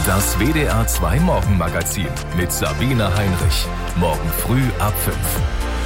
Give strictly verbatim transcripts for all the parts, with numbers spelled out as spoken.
Das W D R zwei Morgenmagazin mit Sabine Heinrich. Morgen früh ab fünf.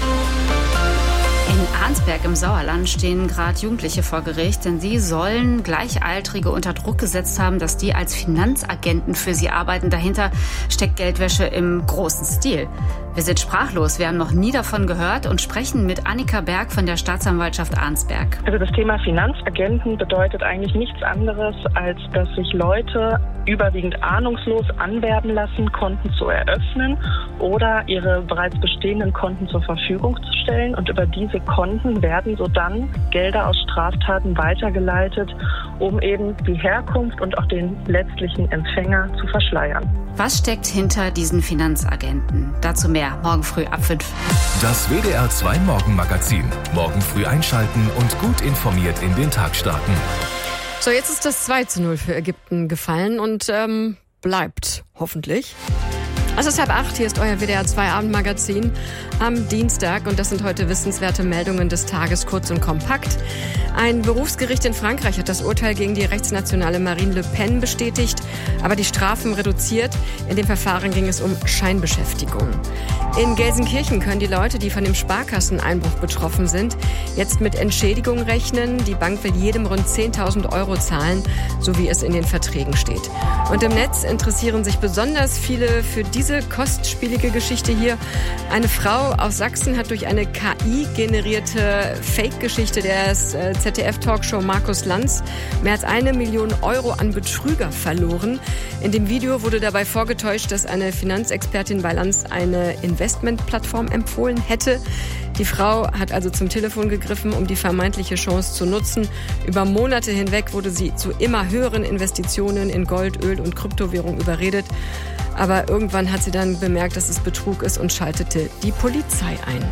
In Arnsberg im Sauerland stehen gerade Jugendliche vor Gericht, denn sie sollen Gleichaltrige unter Druck gesetzt haben, dass die als Finanzagenten für sie arbeiten. Dahinter steckt Geldwäsche im großen Stil. Wir sind sprachlos, wir haben noch nie davon gehört und sprechen mit Annika Berg von der Staatsanwaltschaft Arnsberg. Also das Thema Finanzagenten bedeutet eigentlich nichts anderes, als dass sich Leute überwiegend ahnungslos anwerben lassen, Konten zu eröffnen oder ihre bereits bestehenden Konten zur Verfügung zu stellen. Und über diese Konten werden so dann Gelder aus Straftaten weitergeleitet, um eben die Herkunft und auch den letztlichen Empfänger zu verschleiern. Was steckt hinter diesen Finanzagenten? Dazu mehr morgen früh ab fünf. Das W D R zwei Morgenmagazin. Morgen früh einschalten und gut informiert in den Tag starten. So, jetzt ist das zwei zu null für Ägypten gefallen und ähm, bleibt hoffentlich. Es ist halb acht, hier ist euer W D R zwei Abendmagazin am Dienstag und das sind heute wissenswerte Meldungen des Tages, kurz und kompakt. Ein Berufsgericht in Frankreich hat das Urteil gegen die rechtsnationale Marine Le Pen bestätigt, aber die Strafen reduziert. In dem Verfahren ging es um Scheinbeschäftigung. In Gelsenkirchen können die Leute, die von dem Sparkasseneinbruch betroffen sind, jetzt mit Entschädigung rechnen. Die Bank will jedem rund zehntausend Euro zahlen, so wie es in den Verträgen steht. Und im Netz interessieren sich besonders viele für diese kostspielige Geschichte hier. Eine Frau aus Sachsen hat durch eine K I generierte Fake-Geschichte des Z D F-Talkshow Markus Lanz mehr als eine Million Euro an Betrüger verloren. In dem Video wurde dabei vorgetäuscht, dass eine Finanzexpertin bei Lanz eine Investmentplattform empfohlen hätte. Die Frau hat also zum Telefon gegriffen, um die vermeintliche Chance zu nutzen. Über Monate hinweg wurde sie zu immer höheren Investitionen in Gold, Öl und Kryptowährung überredet. Aber irgendwann hat sie dann bemerkt, dass es Betrug ist und schaltete die Polizei ein.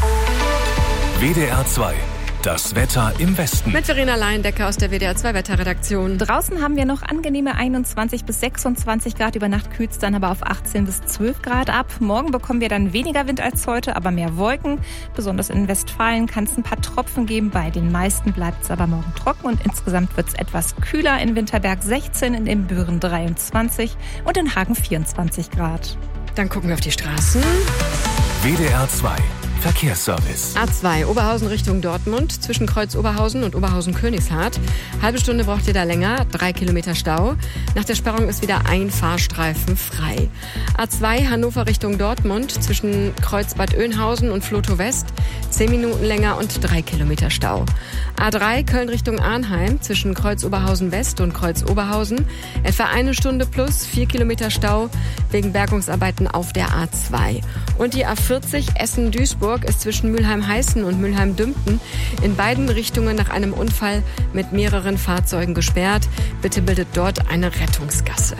W D R zwei. Das Wetter im Westen. Mit Verena Laiendecker aus der W D R zwei Wetterredaktion. Draußen haben wir noch angenehme einundzwanzig bis sechsundzwanzig Grad. Über Nacht kühlt es dann aber auf achtzehn bis zwölf Grad ab. Morgen bekommen wir dann weniger Wind als heute, aber mehr Wolken. Besonders in Westfalen kann es ein paar Tropfen geben. Bei den meisten bleibt es aber morgen trocken und insgesamt wird es etwas kühler. In Winterberg sechzehn, in Ibbenbüren dreiundzwanzig und in Hagen vierundzwanzig Grad. Dann gucken wir auf die Straßen. W D R zwei. Verkehrsservice. A zwei, Oberhausen Richtung Dortmund, zwischen Kreuz Oberhausen und Oberhausen-Königshardt. Halbe Stunde braucht ihr da länger, drei Kilometer Stau. Nach der Sperrung ist wieder ein Fahrstreifen frei. A zwei, Hannover Richtung Dortmund, zwischen Kreuz Bad Oeynhausen und Flotow West, zehn Minuten länger und drei Kilometer Stau. A drei, Köln Richtung Arnheim, zwischen Kreuz Oberhausen West und Kreuz Oberhausen, etwa eine Stunde plus, vier Kilometer Stau, wegen Bergungsarbeiten auf der A zwei. Und die A vierzig, Essen-Duisburg, ist zwischen Mülheim-Heißen und Mülheim-Dümpten in beiden Richtungen nach einem Unfall mit mehreren Fahrzeugen gesperrt. Bitte bildet dort eine Rettungsgasse.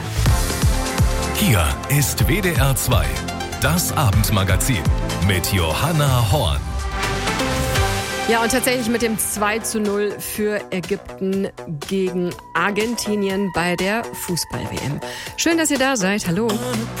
Hier ist W D R zwei, das Abendmagazin mit Johanna Horn. Ja, und tatsächlich mit dem zwei zu null für Ägypten gegen Argentinien bei der Fußball-W M. Schön, dass ihr da seid. Hallo.